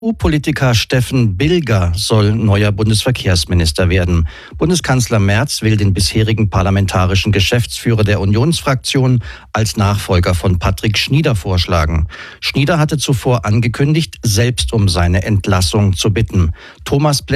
EU-Politiker Steffen Bilger soll neuer Bundesverkehrsminister werden. Bundeskanzler Merz will den bisherigen parlamentarischen Geschäftsführer der Unionsfraktion als Nachfolger von Patrick Schnieder vorschlagen. Schnieder hatte zuvor angekündigt, selbst um seine Entlassung zu bitten. Thomas